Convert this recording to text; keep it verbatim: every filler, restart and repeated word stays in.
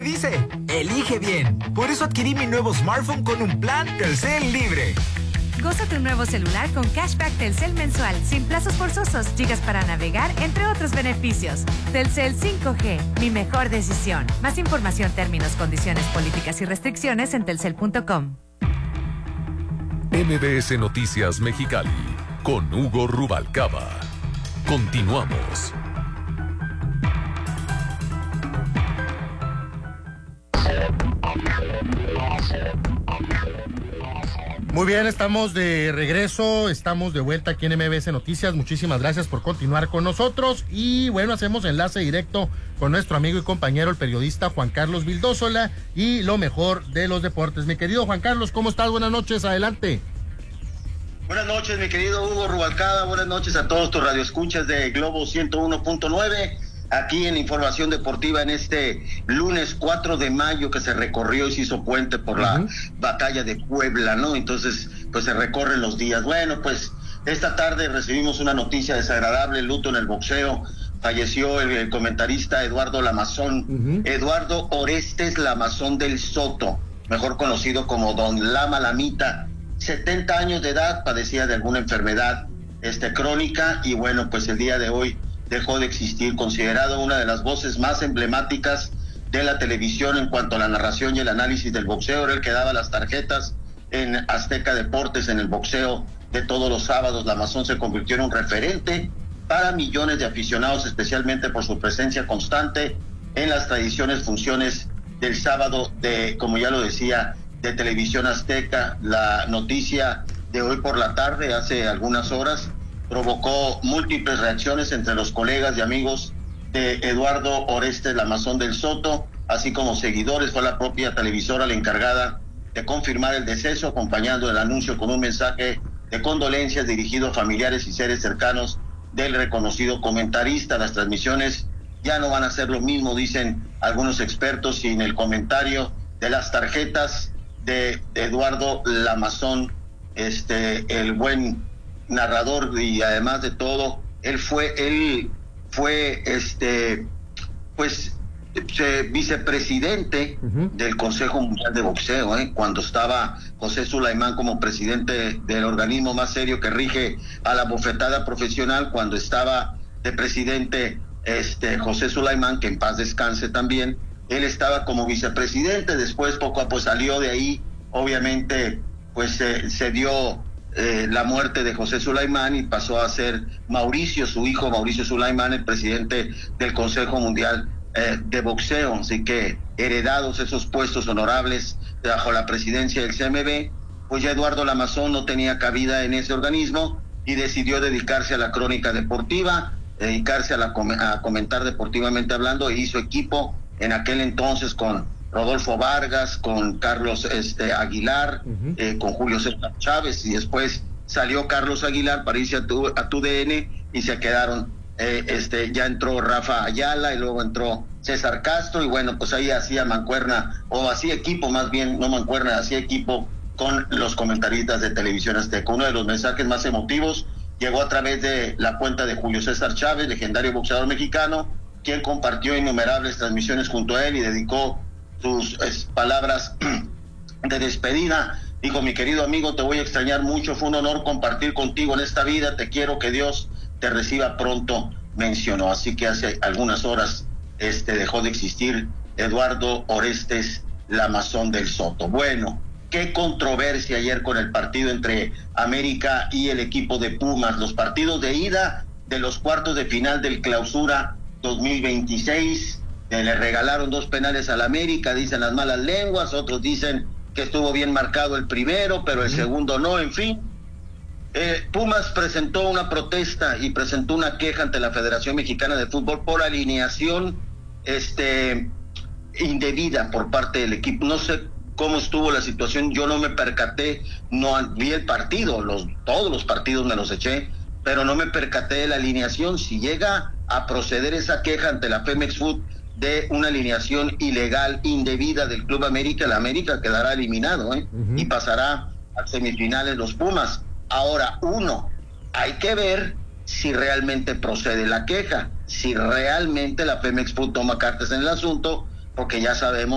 dice, elige bien. Por eso adquirí mi nuevo smartphone con un plan Telcel Libre. Goza tu nuevo celular con cashback Telcel mensual, sin plazos forzosos, gigas para navegar, entre otros beneficios. Telcel cinco G, mi mejor decisión. Más información, términos, condiciones, políticas y restricciones en telcel punto com. M B S Noticias Mexicali, con Hugo Rubalcaba. Continuamos. Muy bien, estamos de regreso, estamos de vuelta aquí en M B S Noticias. Muchísimas gracias por continuar con nosotros. Y bueno, hacemos enlace directo con nuestro amigo y compañero, el periodista Juan Carlos Vildósola, y lo mejor de los deportes. Mi querido Juan Carlos, ¿cómo estás? Buenas noches, adelante. Buenas noches, mi querido Hugo Rubalcaba. Buenas noches a todos tus radioescuchas de Globo ciento uno punto nueve. Aquí en Información Deportiva en este lunes cuatro de mayo, que se recorrió y se hizo puente por la uh-huh. batalla de Puebla, ¿no? Entonces, pues se recorren los días. Bueno, pues esta tarde recibimos una noticia desagradable, luto en el boxeo. Falleció el, el comentarista Eduardo Lamazón, uh-huh. Eduardo Orestes Lamazón del Soto, mejor conocido como Don Lama Lamita. setenta años de edad, padecía de alguna enfermedad este, crónica, y bueno, pues el día de hoy dejó de existir, considerado una de las voces más emblemáticas de la televisión en cuanto a la narración y el análisis del boxeo. Era el que daba las tarjetas en Azteca Deportes en el boxeo de todos los sábados. Lamazón se convirtió en un referente para millones de aficionados, especialmente por su presencia constante en las tradiciones funciones del sábado de, como ya lo decía, de Televisión Azteca. La noticia de hoy por la tarde, hace algunas horas, provocó múltiples reacciones entre los colegas y amigos de Eduardo Orestes Lamazón del Soto, así como seguidores. Fue la propia televisora la encargada de confirmar el deceso, acompañando el anuncio con un mensaje de condolencias dirigido a familiares y seres cercanos del reconocido comentarista. Las transmisiones ya no van a ser lo mismo, dicen algunos expertos, sin el comentario de las tarjetas de, de Eduardo Lamazón, este, el buen narrador, y además de todo, él fue, él fue, este, pues, eh, vicepresidente uh-huh. del Consejo Mundial de Boxeo, ¿eh? Cuando estaba José Sulaimán como presidente del organismo más serio que rige a la bofetada profesional, cuando estaba de presidente este José Sulaimán, que en paz descanse también, él estaba como vicepresidente. Después poco a poco salió de ahí, obviamente, pues eh, se dio Eh, la muerte de José Sulaimán y pasó a ser Mauricio, su hijo Mauricio Sulaimán, el presidente del Consejo Mundial eh, de Boxeo. Así que, heredados esos puestos honorables bajo la presidencia del C M B, pues ya Eduardo Lamazón no tenía cabida en ese organismo y decidió dedicarse a la crónica deportiva, dedicarse a, la, a comentar deportivamente hablando, e hizo equipo en aquel entonces con Rodolfo Vargas, con Carlos este, Aguilar, uh-huh. eh, con Julio César Chávez, y después salió Carlos Aguilar para irse a tu, a tu D N, y se quedaron, eh, este, ya entró Rafa Ayala, y luego entró César Castro, y bueno, pues ahí hacía mancuerna, o hacía equipo más bien, no mancuerna, hacía equipo con los comentaristas de Televisión Azteca. Uno de los mensajes más emotivos llegó a través de la cuenta de Julio César Chávez, legendario boxeador mexicano, quien compartió innumerables transmisiones junto a él y dedicó sus es, palabras de despedida. Dijo: mi querido amigo, te voy a extrañar mucho, fue un honor compartir contigo en esta vida, te quiero, que Dios te reciba pronto, mencionó. Así que hace algunas horas este dejó de existir Eduardo Orestes Lamazón del Soto. Bueno, qué controversia ayer con el partido entre América y el equipo de Pumas, los partidos de ida de los cuartos de final del Clausura dos mil veintiséis. Eh, le regalaron dos penales al América, dicen las malas lenguas, otros dicen que estuvo bien marcado el primero, pero el segundo no, en fin. Eh, Pumas presentó una protesta y presentó una queja ante la Federación Mexicana de Fútbol por alineación este, indebida por parte del equipo. No sé cómo estuvo la situación, yo no me percaté, no vi el partido, los, todos los partidos me los eché, pero no me percaté de la alineación. Si llega a proceder esa queja ante la Femex Food de una alineación ilegal, indebida del Club América, el América quedará eliminado, ¿eh? Uh-huh. Y pasará a semifinales los Pumas. Ahora, uno, hay que ver si realmente procede la queja, si realmente la Femex Food toma cartas en el asunto, porque ya sabemos